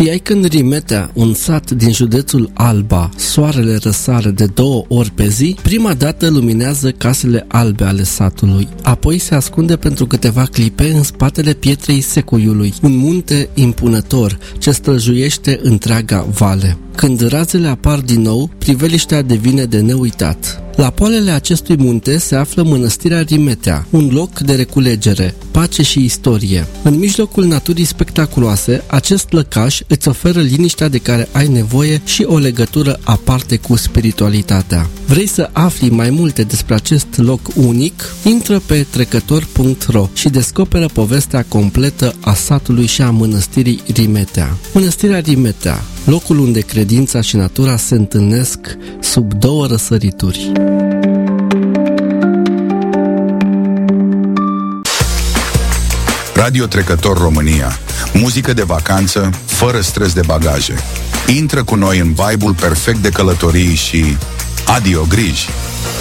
Știai că în Rimetea, un sat din județul Alba, soarele răsare de 2 ori pe zi? Prima dată luminează casele albe ale satului, apoi se ascunde pentru câteva clipe în spatele pietrei Secuiului, un munte impunător ce străjuiește întreaga vale. Când razele apar din nou, priveliștea devine de neuitat. La poalele acestui munte se află mănăstirea Rimetea, un loc de reculegere, pace și istorie. În mijlocul naturii spectaculoase, acest lăcaș îți oferă liniștea de care ai nevoie și o legătură aparte cu spiritualitatea. Vrei să afli mai multe despre acest loc unic? Intră pe trecător.ro și descoperă povestea completă a satului și a mănăstirii Rimetea. Mănăstirea Rimetea, locul unde credința și natura se întâlnesc sub 2 răsărituri. Radio Trecător România. Muzică de vacanță, fără stres de bagaje. Intră cu noi în vibe-ul perfect de călătorii și adio griji.